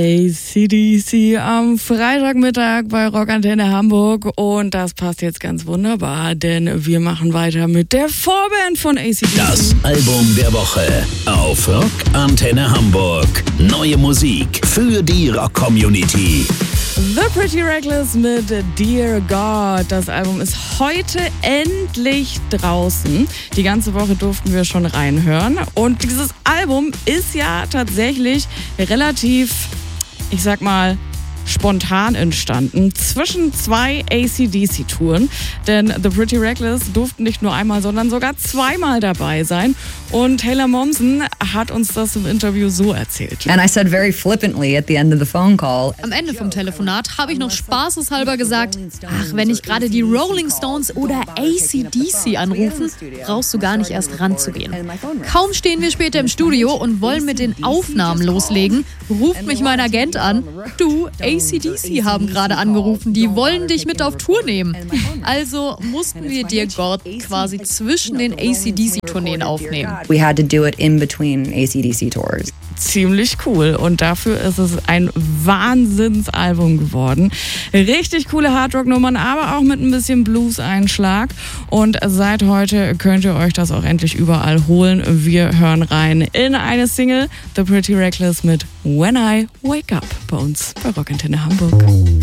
AC/DC am Freitagmittag bei Rockantenne Hamburg und das passt jetzt ganz wunderbar, denn wir machen weiter mit der Vorband von AC/DC. Das Album der Woche auf Rockantenne Hamburg. Neue Musik für die Rock-Community. The Pretty Reckless mit Dear God. Das Album ist heute endlich draußen. Die ganze Woche durften wir schon reinhören. Und dieses Album ist ja tatsächlich relativ, ich sag mal, spontan entstanden zwischen zwei AC/DC-Touren. Denn The Pretty Reckless durften nicht nur einmal, sondern sogar zweimal dabei sein. Und Taylor Momsen hat uns das im Interview so erzählt. And I said very flippantly at the end of the phone call. Am Ende vom Telefonat habe ich noch spaßeshalber gesagt, ach, wenn ich gerade die Rolling Stones oder AC/DC anrufen, brauchst du gar nicht erst ranzugehen. Kaum stehen wir später im Studio und wollen mit den Aufnahmen loslegen, ruft mich mein Agent an, du, AC/DC haben gerade angerufen, die wollen dich mit auf Tour nehmen. Also mussten wir Dear God quasi zwischen den AC/DC-Tourneen aufnehmen. We had to do it in between AC/DC tours. Ziemlich cool und dafür ist es ein Wahnsinnsalbum geworden. Richtig coole Hardrock-Nummern, aber auch mit ein bisschen Blues-Einschlag. Und seit heute könnt ihr euch das auch endlich überall holen. Wir hören rein in eine Single, The Pretty Reckless mit When I Wake Up, bei uns bei Rockantenne Hamburg.